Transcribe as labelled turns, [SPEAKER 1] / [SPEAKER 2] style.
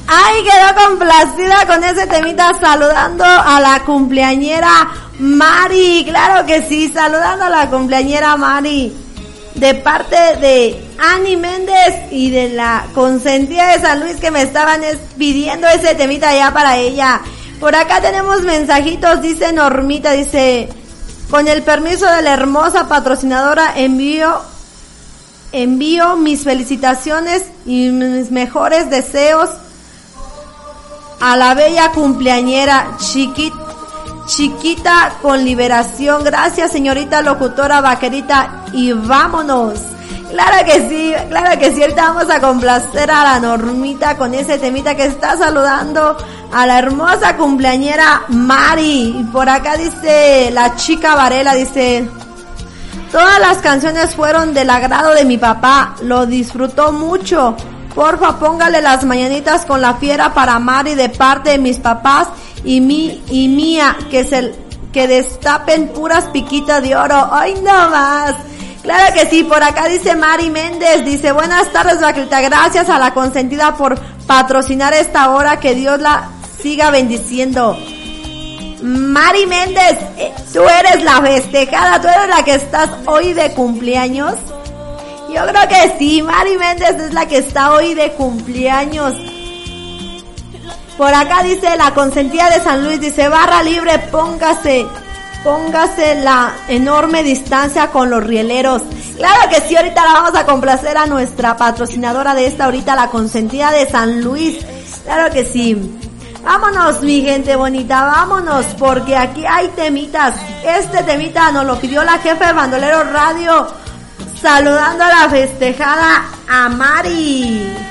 [SPEAKER 1] Ay, quedó complacida con ese temita, saludando a la cumpleañera Mari. Claro que sí, saludando a la cumpleañera Mari, de parte de Ani Méndez y de la consentida de San Luis, que me estaban pidiendo ese temita ya para ella. Por acá tenemos mensajitos, dice Normita, dice: con el permiso de la hermosa patrocinadora envío mis felicitaciones y mis mejores deseos a la bella cumpleañera chiquita con liberación. Gracias, señorita locutora vaquerita, y vámonos. Claro que sí, ahorita vamos a complacer a la Normita con ese temita que está saludando a la hermosa cumpleañera Mari. Y por acá dice la chica Varela, dice: todas las canciones fueron del agrado de mi papá, lo disfrutó mucho. Porfa, póngale las mañanitas con la fiera para Mari de parte de mis papás y mía, que destapen puras piquitas de oro. ¡Ay, no más! Claro que sí, por acá dice Mari Méndez, dice: buenas tardes, vaquerita, gracias a la consentida por patrocinar esta hora, que Dios la siga bendiciendo. Mari Méndez, tú eres la festejada, tú eres la que estás hoy de cumpleaños. Yo creo que sí, Mari Méndez es la que está hoy de cumpleaños. Por acá dice la consentida de San Luis, dice: barra libre, póngase la enorme distancia con los rieleros. Claro que sí, ahorita la vamos a complacer a nuestra patrocinadora de esta ahorita, la consentida de San Luis. Claro que sí. Vámonos, mi gente bonita, vámonos, porque aquí hay temitas. Este temita nos lo pidió la jefa de Bandolero Radio, saludando a la festejada a Mari.